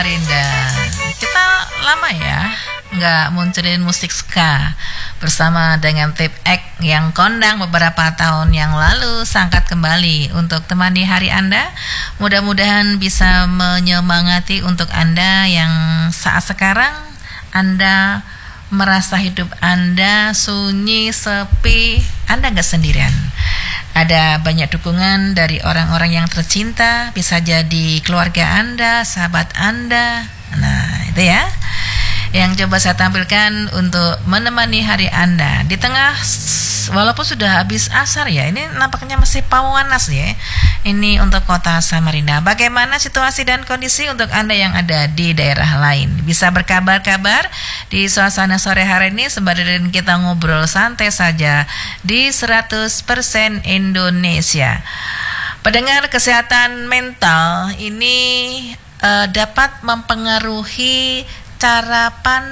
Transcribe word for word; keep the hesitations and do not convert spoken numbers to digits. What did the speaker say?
Rinda, kita lama ya nggak munculin musik ska bersama dengan Tip X yang kondang beberapa tahun yang lalu sangkat kembali untuk temani hari Anda. Mudah-mudahan bisa menyemangati untuk Anda yang saat sekarang Anda merasa hidup Anda sunyi, sepi. Anda nggak sendirian. Ada banyak dukungan dari orang-orang yang tercinta, bisa jadi keluarga Anda, sahabat Anda. Nah, itu ya yang coba saya tampilkan untuk menemani hari Anda di tengah, walaupun sudah habis asar ya, ini nampaknya masih panas ya. Ini untuk kota Samarinda. Bagaimana situasi dan kondisi untuk Anda yang ada di daerah lain? Bisa berkabar-kabar di suasana sore hari ini sembari kita ngobrol santai saja di seratus persen Indonesia. Pendengar, kesehatan mental ini uh, dapat mempengaruhi cara pandang